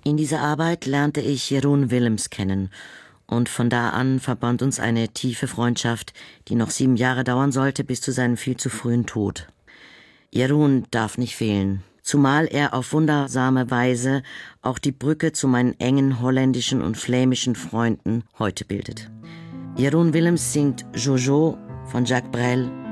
In dieser Arbeit lernte ich Jeroen Willems kennen und von da an verband uns eine tiefe Freundschaft, die noch 7 Jahre dauern sollte bis zu seinem viel zu frühen Tod. Jeroen darf nicht fehlen, zumal er auf wundersame Weise auch die Brücke zu meinen engen holländischen und flämischen Freunden heute bildet. Jeroen Willems singt Jojo von Jacques Brel,